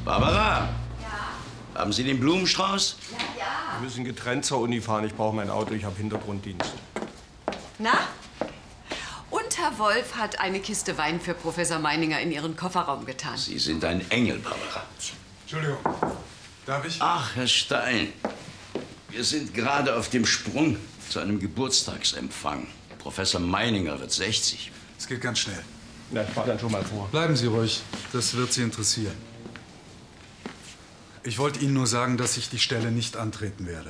Barbara, Ja. haben Sie den Blumenstrauß? Ja. Wir müssen getrennt zur Uni fahren. Ich brauche mein Auto, ich habe Hintergrunddienst. Na? Und Herr Wolf hat eine Kiste Wein für Professor Meininger in Ihren Kofferraum getan. Sie sind ein Engel, Barbara. Entschuldigung, darf ich? Ach, Herr Stein, wir sind gerade auf dem Sprung zu einem Geburtstagsempfang. Professor Meininger wird 60. Es geht ganz schnell. Na, ich fahre dann schon mal vor. Bleiben Sie ruhig, das wird Sie interessieren. Ich wollte Ihnen nur sagen, dass ich die Stelle nicht antreten werde.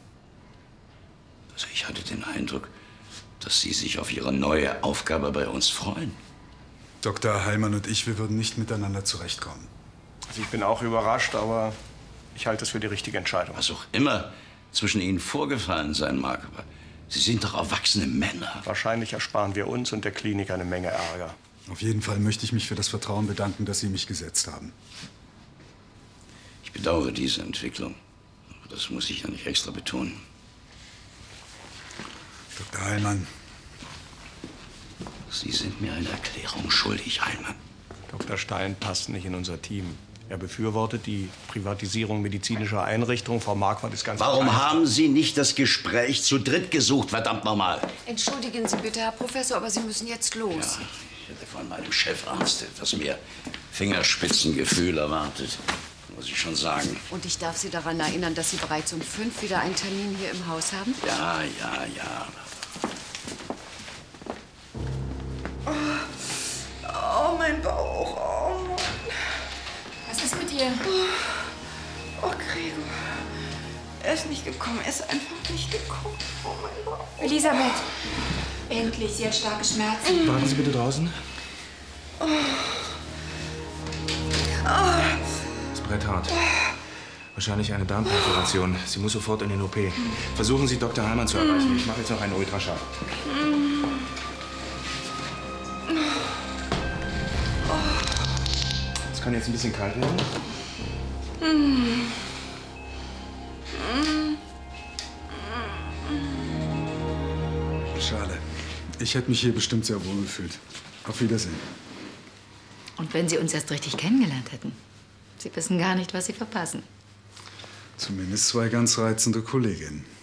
Also ich hatte den Eindruck, dass Sie sich auf Ihre neue Aufgabe bei uns freuen. Dr. Heilmann und ich, wir würden nicht miteinander zurechtkommen. Also ich bin auch überrascht, aber ich halte es für die richtige Entscheidung. Was auch immer zwischen Ihnen vorgefallen sein mag, aber Sie sind doch erwachsene Männer. Wahrscheinlich ersparen wir uns und der Klinik eine Menge Ärger. Auf jeden Fall möchte ich mich für das Vertrauen bedanken, das Sie mich gesetzt haben. Ich bedauere diese Entwicklung. Aber das muss ich ja nicht extra betonen. Dr. Heilmann, Sie sind mir eine Erklärung schuldig, Heilmann. Dr. Stein passt nicht in unser Team. Er befürwortet die Privatisierung medizinischer Einrichtungen. Frau Marquardt ist ganz Warum begeistert. haben Sie nicht das Gespräch zu dritt gesucht, verdammt nochmal? Entschuldigen Sie bitte, Herr Professor, aber Sie müssen jetzt los. Ja, ich hätte von meinem Chefarzt etwas mehr Fingerspitzengefühl erwartet, muss ich schon sagen. Und ich darf Sie daran erinnern, dass Sie bereits um 5 wieder einen Termin hier im Haus haben? Ja, ja, ja. Oh, mein Bauch. Oh, Mann. Was ist mit ihr? Oh, Gregor. Er ist nicht gekommen. Er ist einfach nicht gekommen. Oh, mein Bauch. Elisabeth. Endlich, sie hat starke Schmerzen. Warten Sie bitte draußen. Das Brett hart. Wahrscheinlich eine Darmperforation. Sie muss sofort in den OP. Versuchen Sie, Dr. Heilmann zu erreichen. Ich mache jetzt noch einen Ultraschall. Es kann jetzt ein bisschen kalt werden. schade. Ich hätte mich hier bestimmt sehr wohl gefühlt. Auf Wiedersehen. Und wenn Sie uns erst richtig kennengelernt hätten? Sie wissen gar nicht, was Sie verpassen. Zumindest zwei ganz reizende Kolleginnen.